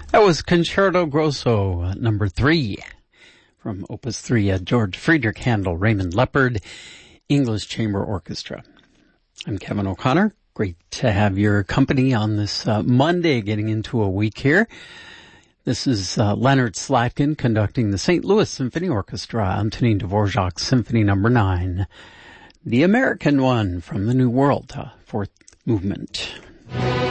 That was Concerto Grosso, number 3, from Opus 3, George Friedrich Handel, Raymond Leopard, English Chamber Orchestra. I'm Kevin O'Connor. Great to have your company on this Monday, getting into a week here. This is Leonard Slatkin conducting the St. Louis Symphony Orchestra, Antonin Dvorak's Symphony No. 9, the American one from the New World, fourth movement.